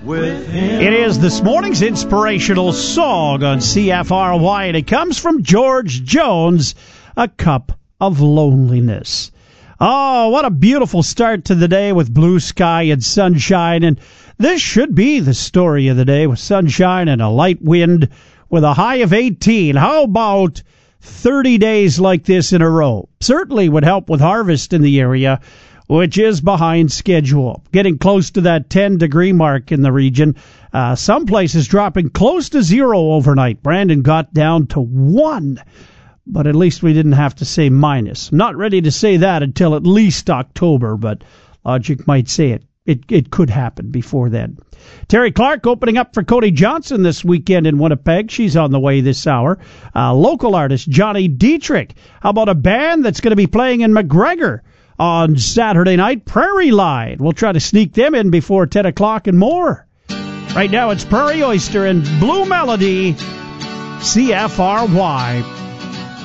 with him. It is this morning's inspirational song on CFRY, and it comes from George Jones, A Cup of Loneliness. Oh, what a beautiful start to the day with blue sky and sunshine, and this should be the story of the day with sunshine and a light wind with a high of 18. How about 30 days like this in a row? Certainly would help with harvest in the area, which is behind schedule. Getting close to that 10-degree mark in the region. Some places dropping close to zero overnight. Brandon got down to 1, but at least we didn't have to say minus. Not ready to say that until at least October, but logic might say it could happen before then. Terry Clark opening up for Cody Johnson this weekend in Winnipeg. She's on the way this hour. Local artist Johnny Dietrich. How about a band that's going to be playing in McGregor on Saturday night? Prairie Line. We'll try to sneak them in before 10 o'clock and more. Right now it's Prairie Oyster and Blue Melody, CFRY.